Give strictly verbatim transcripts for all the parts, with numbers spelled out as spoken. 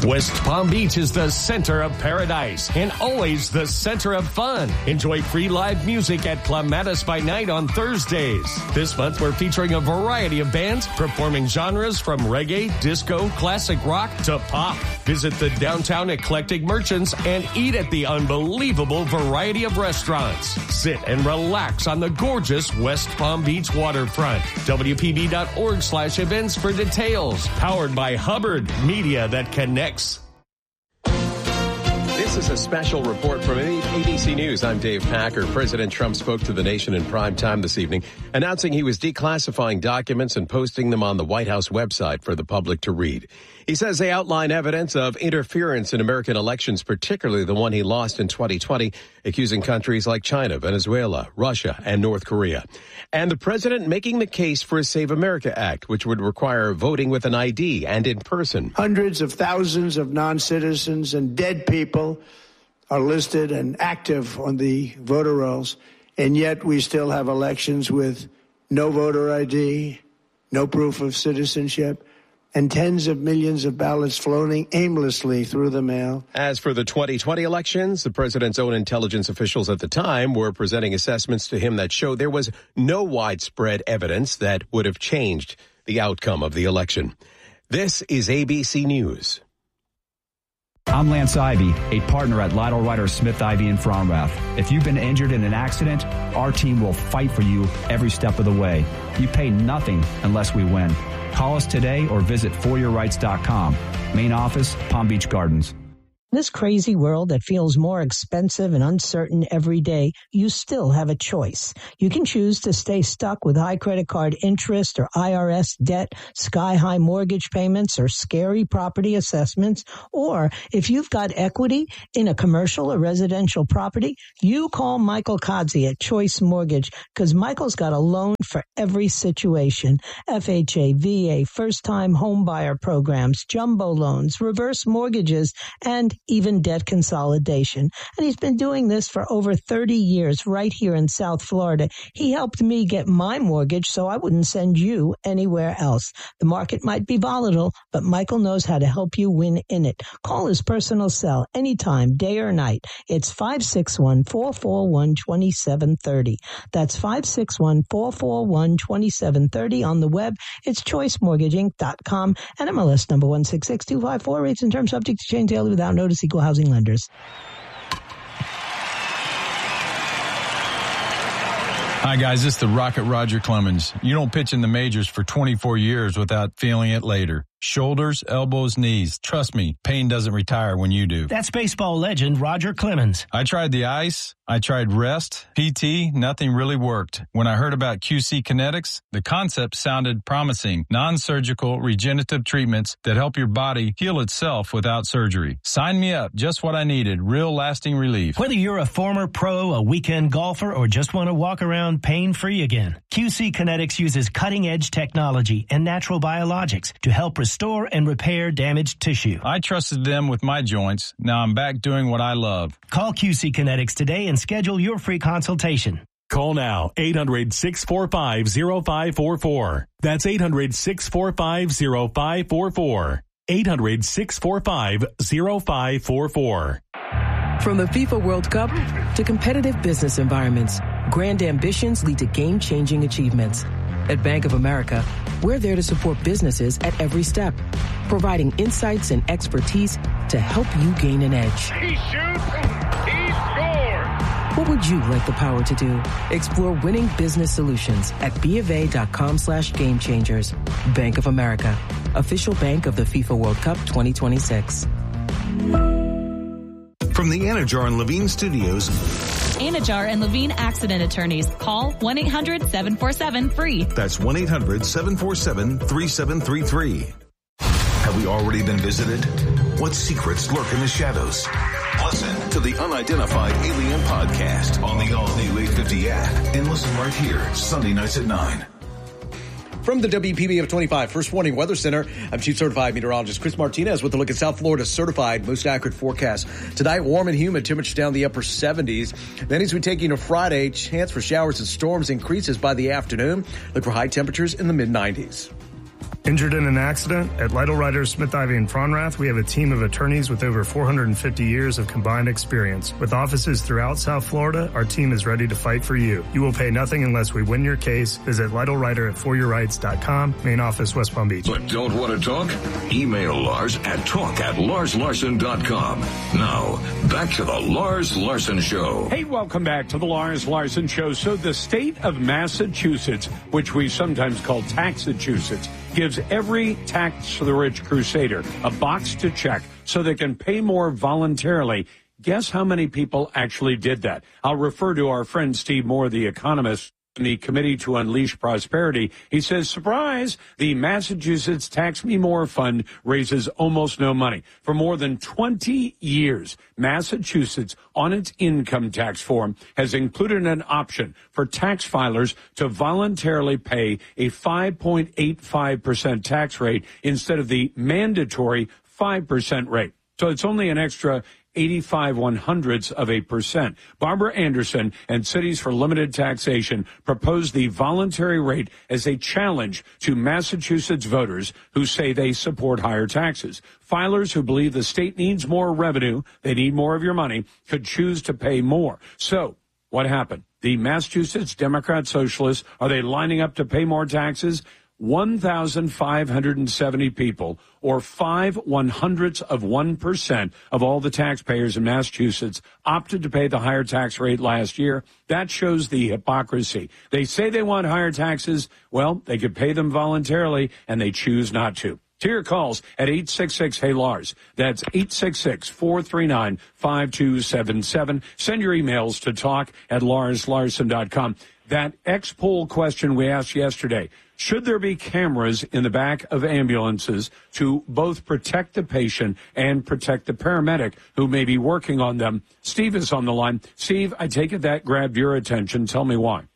West Palm Beach is the center of paradise and always the center of fun. Enjoy free live music at Clematis by Night on Thursdays. This month, we're featuring a variety of bands performing genres from reggae, disco, classic rock to pop. Visit the downtown eclectic merchants and eat at the unbelievable variety of restaurants. Sit and relax on the gorgeous West Palm Beach waterfront. W P B dot org slash events for details. Powered by Hubbard, media that connects. This is a special report from A B C News. I'm Dave Packer. President Trump spoke to the nation in prime time this evening, announcing he was declassifying documents and posting them on the White House website for the public to read. He says they outline evidence of interference in American elections, particularly the one he lost in twenty twenty, accusing countries like China, Venezuela, Russia, and North Korea. And the president making the case for a Save America Act, which would require voting with an I D and in person. Hundreds of thousands of non-citizens and dead people are listed and active on the voter rolls, and yet we still have elections with no voter I D, no proof of citizenship, and tens of millions of ballots floating aimlessly through the mail. As for the twenty twenty elections, the president's own intelligence officials at the time were presenting assessments to him that showed there was no widespread evidence that would have changed the outcome of the election. This is A B C News. I'm Lance Ivy, a partner at Lytle Ryder Smith Ivy in Fromrath. If you've been injured in an accident, our team will fight for you every step of the way. You pay nothing unless we win. Call us today or visit for your rights dot com. Main office, Palm Beach Gardens. This crazy world that feels more expensive and uncertain every day, you still have a choice. You can choose to stay stuck with high credit card interest or I R S debt, sky-high mortgage payments, or scary property assessments. Or if you've got equity in a commercial or residential property, you call Michael Kodzi at Choice Mortgage, because Michael's got a loan for every situation. F H A, V A, first-time home buyer programs, jumbo loans, reverse mortgages, and even debt consolidation. And he's been doing this for over thirty years right here in South Florida. He helped me get my mortgage so I wouldn't send you anywhere else. The market might be volatile, but Michael knows how to help you win in it. Call his personal cell anytime, day or night. It's five six one, four four one, two seven three zero. That's five six one, four four one, two seven three zero. On the web, it's choice mortgage inc dot com and M L S number one six six two five four. Rates and terms subject to change daily without notice. Equal housing lenders. Hi, guys. This is the Rocket Roger Clemens. You don't pitch in the majors for twenty-four years without feeling it later. Shoulders, elbows, knees. Trust me, pain doesn't retire when you do. That's baseball legend Roger Clemens. I tried the ice. I tried rest, P T. Nothing really worked. When I heard about Q C Kinetics, the concept sounded promising. Non-surgical regenerative treatments that help your body heal itself without surgery. Sign me up. Just what I needed. Real lasting relief. Whether you're a former pro, a weekend golfer, or just want to walk around pain-free again, Q C Kinetics uses cutting-edge technology and natural biologics to help restore and repair damaged tissue. I trusted them with my joints. Now I'm back doing what I love. Call Q C Kinetics today and schedule your free consultation. Call now, eight hundred, six four five, zero five four four. That's eight hundred, six four five, zero five four four. eight hundred, six four five, zero five four four. From the FIFA World Cup to competitive business environments, grand ambitions lead to game-changing achievements. At Bank of America, we're there to support businesses at every step, providing insights and expertise to help you gain an edge. He shoots, he scores! What would you like the power to do? Explore winning business solutions at BofA.com slash game changers. Bank of America, official bank of the FIFA World Cup twenty twenty-six. From the Anajar and Levine Studios, Anajar and Levine Accident Attorneys. Call one eight hundred, seven four seven, free. That's one eight hundred, seven four seven, three seven three three. Have we already been visited? What secrets lurk in the shadows? Listen to the Unidentified Alien Podcast on the all-new eight fifty app and listen right here, Sunday nights at nine. From the W P B F twenty-five First Warning Weather Center, I'm Chief Certified Meteorologist Chris Martinez with a look at South Florida's certified most accurate forecast. Tonight, warm and humid, temperatures down the upper seventies. Then as we take into Friday, chance for showers and storms increases by the afternoon. Look for high temperatures in the mid nineties. Injured in an accident? At Lytle Ryder, Smith, Ivy, and Fronrath, we have a team of attorneys with over four hundred fifty years of combined experience. With offices throughout South Florida, our team is ready to fight for you. You will pay nothing unless we win your case. Visit Lytle Ryder at for your rights dot com, main office, West Palm Beach. But don't want to talk? Email Lars at talk at lars larson dot com. Now, back to the Lars Larson Show. Hey, welcome back to the Lars Larson Show. So the state of Massachusetts, which we sometimes call Taxachusetts, gives every tax-the-rich crusader a box to check so they can pay more voluntarily. Guess how many people actually did that? I'll refer to our friend Steve Moore, the economist, in the Committee to Unleash Prosperity. He says, surprise, the Massachusetts Tax Me More Fund raises almost no money. For more than twenty years, Massachusetts, on its income tax form, has included an option for tax filers to voluntarily pay a five point eight five percent tax rate instead of the mandatory five percent rate. So it's only an extra eighty-five one hundredths of a percent. Barbara Anderson and Cities for Limited Taxation proposed the voluntary rate as a challenge to Massachusetts voters who say they support higher taxes. Filers who believe the state needs more revenue, they need more of your money, could choose to pay more. So what happened? The Massachusetts Democrat Socialists, are they lining up to pay more taxes? one thousand five hundred seventy people, or five one hundredths of one percent of all the taxpayers in Massachusetts, opted to pay the higher tax rate last year. That shows the hypocrisy. They say they want higher taxes. Well, they could pay them voluntarily, and they choose not to. To your calls at eight six six, hey Lars. That's eight six six, four three nine, five two seven seven. Send your emails to talk at lars larson dot com. That X-poll question we asked yesterday, should there be cameras in the back of ambulances to both protect the patient and protect the paramedic who may be working on them? Steve is on the line. Steve, I take it that grabbed your attention. Tell me why.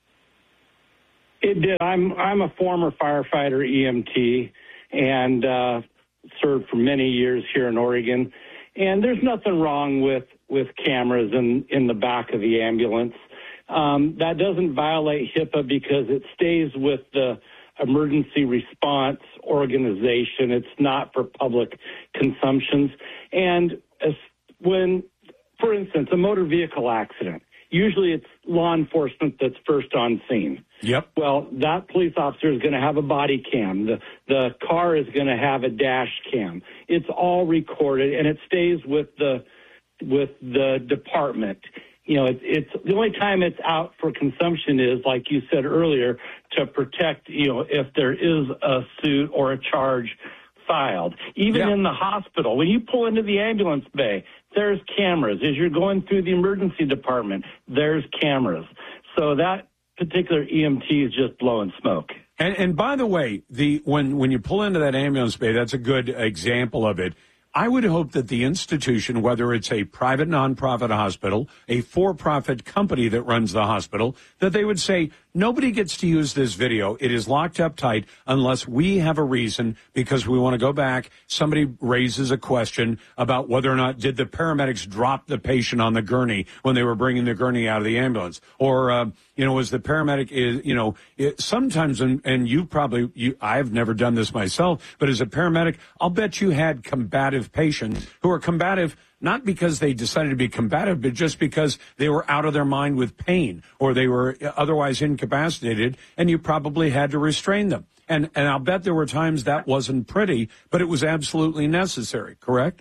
It did. I'm I'm a former firefighter, E M T, and uh, served for many years here in Oregon. And there's nothing wrong with, with cameras in, in the back of the ambulance. Um, that doesn't violate HIPAA because it stays with the emergency response organization. It's not for public consumptions. And as when, for instance, a motor vehicle accident, usually it's law enforcement that's first on scene. Yep. Well, that police officer is going to have a body cam. The, the car is going to have a dash cam. It's all recorded, and it stays with the, with the department. You know, it, it's the only time it's out for consumption is, like you said earlier, to protect, you know, if there is a suit or a charge filed. Even yeah. in the hospital, when you pull into the ambulance bay, there's cameras. As you're going through the emergency department, there's cameras. So that particular E M T is just blowing smoke. And, and by the way, the when, when you pull into that ambulance bay, that's a good example of it. I would hope that the institution, whether it's a private nonprofit hospital, a for-profit company that runs the hospital, that they would say, nobody gets to use this video. It is locked up tight unless we have a reason because we want to go back. Somebody raises a question about whether or not did the paramedics drop the patient on the gurney when they were bringing the gurney out of the ambulance? Or, uh, you know, was the paramedic, is, you know, it, sometimes, and, and you probably, you, I've never done this myself, but as a paramedic, I'll bet you had combative patients who are combative not because they decided to be combative, but just because they were out of their mind with pain or they were otherwise incapacitated, and you probably had to restrain them. And and I'll bet there were times that wasn't pretty, but it was absolutely necessary, correct?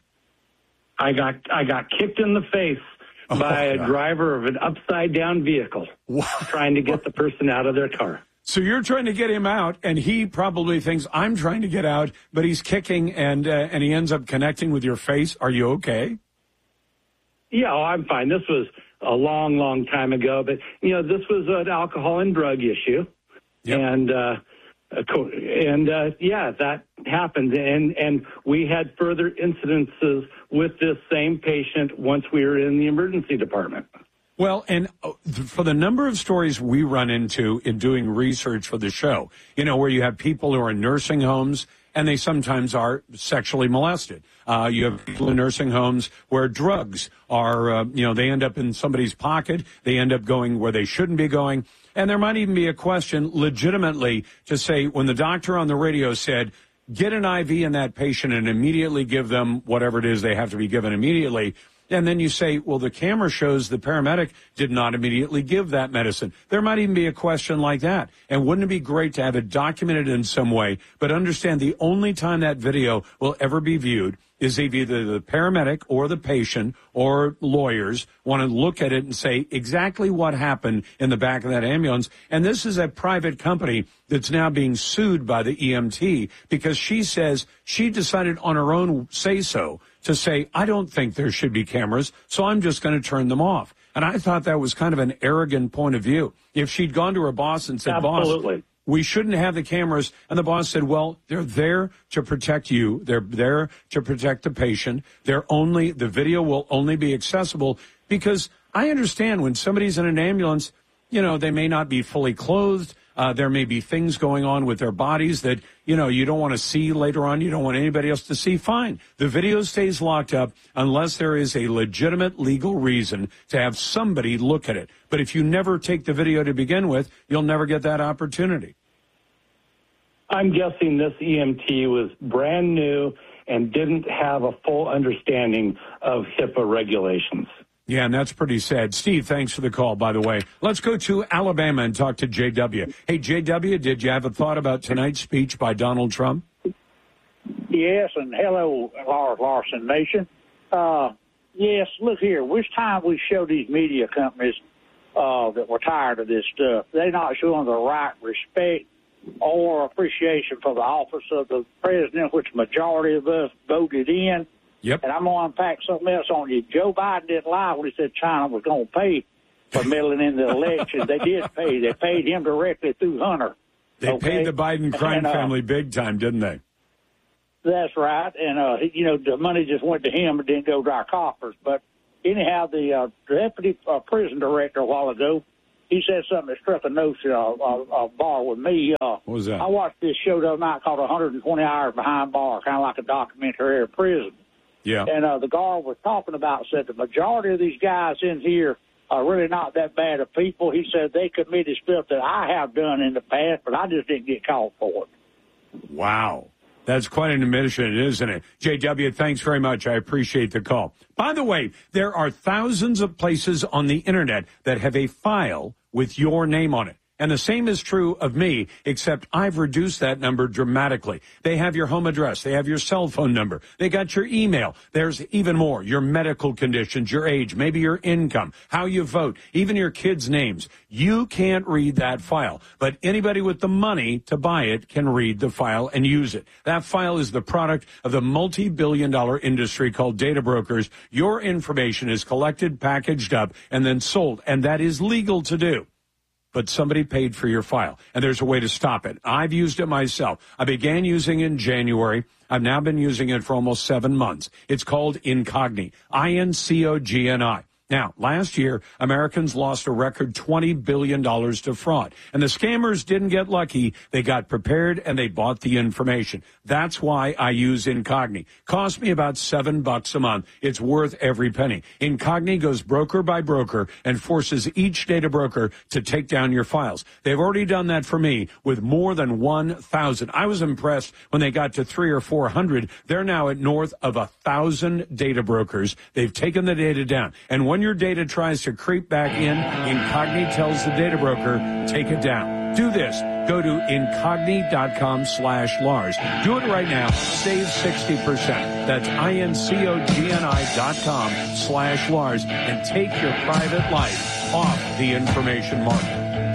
I got I got kicked in the face oh, by a God. driver of an upside-down vehicle wow. trying to get the person out of their car. So you're trying to get him out, and he probably thinks, I'm trying to get out, but he's kicking, and uh, and he ends up connecting with your face. Are you okay? Yeah, oh, I'm fine. This was a long, long time ago, but, you know, this was an alcohol and drug issue. Yep. And, uh, and uh, yeah, that happened. And, and we had further incidences with this same patient once we were in the emergency department. Well, and for the number of stories we run into in doing research for the show, you know, where you have people who are in nursing homes and they sometimes are sexually molested. Uh, you have people in nursing homes where drugs are, uh, you know, they end up in somebody's pocket. They end up going where they shouldn't be going. And there might even be a question legitimately to say when the doctor on the radio said, get an I V in that patient and immediately give them whatever it is they have to be given immediately. And then you say, well, the camera shows the paramedic did not immediately give that medicine. There might even be a question like that. And wouldn't it be great to have it documented in some way, but understand the only time that video will ever be viewed is if either the paramedic or the patient or lawyers want to look at it and say exactly what happened in the back of that ambulance. And this is a private company that's now being sued by the E M T because she says she decided on her own say-so to say, I don't think there should be cameras, so I'm just going to turn them off. And I thought that was kind of an arrogant point of view. If she'd gone to her boss and said, Absolutely. boss, we shouldn't have the cameras. And the boss said, well, they're there to protect you. They're there to protect the patient. They're only, the video will only be accessible because I understand when somebody's in an ambulance, you know, they may not be fully clothed. Uh, there may be things going on with their bodies that, you know, you don't want to see later on. You don't want anybody else to see. Fine. The video stays locked up unless there is a legitimate legal reason to have somebody look at it. But if you never take the video to begin with, you'll never get that opportunity. I'm guessing this E M T was brand new and didn't have a full understanding of HIPAA regulations. Yeah, and that's pretty sad. Steve, thanks for the call, by the way. Let's go to Alabama and talk to J W. Hey, J W, did you have a thought about tonight's speech by Donald Trump? Yes, and hello, Lars Larson Nation. Uh, yes, look here. Which time we show these media companies uh, that we're tired of this stuff, they're not showing the right respect or appreciation for the office of the president, which majority of us voted in. Yep. And I'm going to unpack something else on you. Joe Biden didn't lie when he said China was going to pay for meddling in the election. They did pay. They paid him directly through Hunter. They okay? paid the Biden crime and, uh, family big time, didn't they? That's right. And, uh, you know, the money just went to him and didn't go to our coffers. But anyhow, the uh, deputy uh, prison director a while ago, he said something that struck a note uh, a, a bar with me. Uh, what was that? I watched this show the other night called one hundred twenty hours Behind Bars, kind of like a documentary of prison. Yeah. And uh, the guard was talking about said the majority of these guys in here are really not that bad of people. He said they committed stuff that I have done in the past, but I just didn't get caught for it. Wow. That's quite an admission, isn't it? J W, thanks very much. I appreciate the call. By the way, there are thousands of places on the Internet that have a file with your name on it. And the same is true of me, except I've reduced that number dramatically. They have your home address. They have your cell phone number. They got your email. There's even more, your medical conditions, your age, maybe your income, how you vote, even your kids' names. You can't read that file, but anybody with the money to buy it can read the file and use it. That file is the product of the multi-billion dollar industry called data brokers. Your information is collected, packaged up, and then sold, and that is legal to do. But somebody paid for your file, and there's a way to stop it. I've used it myself. I began using it in January. I've now been using it for almost seven months. It's called Incogni, I N C O G N I. Now, last year, Americans lost a record twenty billion dollars to fraud. And the scammers didn't get lucky. They got prepared and they bought the information. That's why I use Incogni. Cost me about seven bucks a month. It's worth every penny. Incogni goes broker by broker and forces each data broker to take down your files. They've already done that for me with more than one thousand. I was impressed when they got to three or four hundred. They're now at north of a thousand data brokers. They've taken the data down. And when your data tries to creep back in, Incogni tells the data broker, take it down. Do this. Go to incogni.com slash Lars. Do it right now. Save sixty percent. That's I-N-C-O-G-N-I dot com slash Lars and take your private life off the information market.